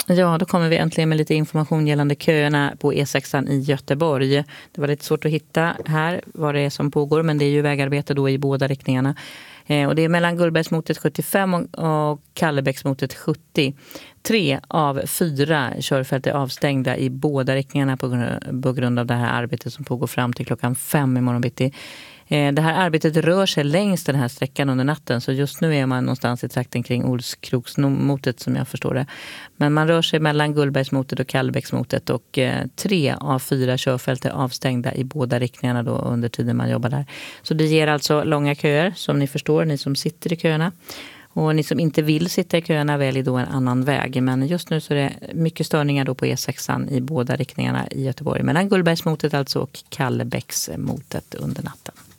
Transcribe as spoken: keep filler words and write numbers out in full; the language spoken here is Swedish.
Ja, då kommer vi äntligen med lite information gällande köerna på E sexan i Göteborg. Det var lite svårt att hitta här vad det är som pågår, men det är ju vägarbete då i båda riktningarna. Eh, och det är mellan Gullbergsmotet sjuttiofem och, och Kallebäcksmotet sjuttio. Tre av fyra körfält är avstängda i båda riktningarna på grund, på grund av det här arbetet som pågår fram till klockan fem i morgon bitti. Det här arbetet rör sig längs den här sträckan under natten, så just nu är man någonstans i trakten kring Olskroksmotet som jag förstår det. Men man rör sig mellan Gullbergsmotet och Kallebäcksmotet och eh, tre av fyra körfält är avstängda i båda riktningarna då under tiden man jobbar där. Så det ger alltså långa köer som ni förstår, ni som sitter i köerna. Och ni som inte vill sitta i köerna väljer då en annan väg. Men just nu så är det mycket störningar då på E sexan i båda riktningarna i Göteborg. Mellan Gullbergsmotet alltså och Kallebäcksmotet under natten.